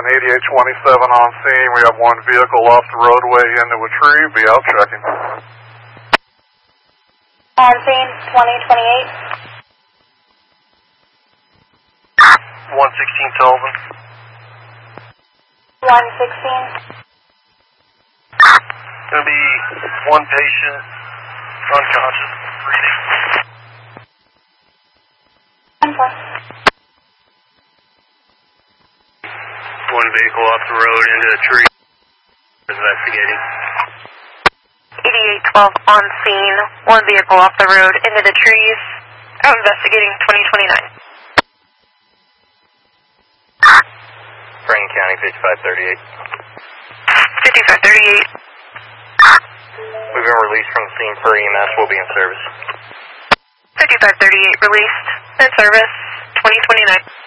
8827 on scene. We have one vehicle off the roadway into a tree. Be out checking. On scene, 2028. 116 Sullivan. 116. Going to be one patient, unconscious, breathing. One vehicle off the road into a tree. Investigating. 8812 on scene. One vehicle off the road into the trees. Out investigating 2029. Franklin County, 5538. 5538. We've been released from the scene for EMS. We'll be in service. 5538 released. In service 2029.